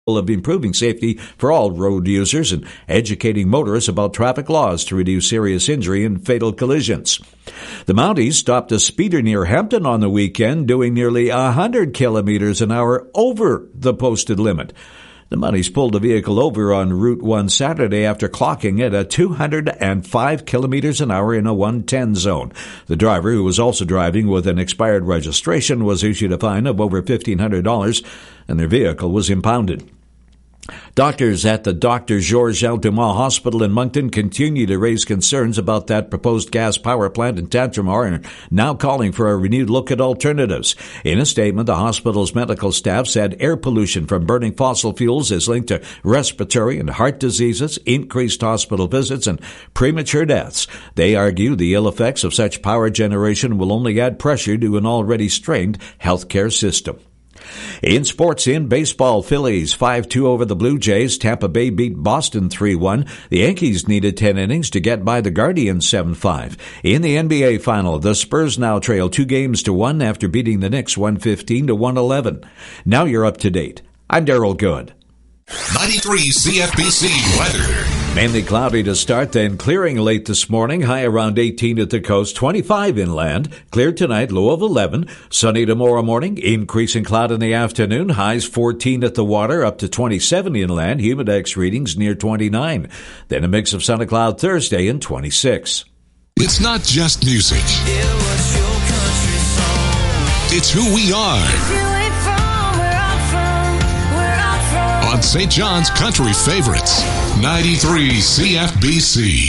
of improving safety for all road users and educating motorists about traffic laws to reduce serious injury and fatal collisions. The Mounties stopped a speeder near Hampton on the weekend doing nearly 100 kilometers an hour over the posted limit. The Mounties pulled a vehicle over on Route 1 Saturday after clocking it at 205 kilometers an hour in a 110 zone. The driver, who was also driving with an expired registration, was issued a fine of over $1,500, and their vehicle was impounded. Doctors at the Dr. Georges L. Dumas Hospital in Moncton continue to raise concerns about that proposed gas power plant in Tantramar and are now calling for a renewed look at alternatives. In a statement, the hospital's medical staff said air pollution from burning fossil fuels is linked to respiratory and heart diseases, increased hospital visits, and premature deaths. They argue the ill effects of such power generation will only add pressure to an already strained healthcare system. In sports, in baseball, Phillies 5-2 over the Blue Jays. Tampa Bay beat Boston 3-1. The Yankees needed 10 innings to get by the Guardians 7-5. In the NBA final, the Spurs now trail 2-1 after beating the Knicks 115-111. Now you're up to date. I'm Darrell Good. 93 CFBC weather. Mainly cloudy to start, then clearing late this morning. High around 18 at the coast, 25 inland. Clear tonight, low of 11. Sunny tomorrow morning, increasing cloud in the afternoon. Highs 14 at the water, up to 27 inland. Humidex readings near 29. Then a mix of sun and cloud Thursday and 26. It's not just music. It's who we are. On St. John's Country Favorites, 93 CFBC.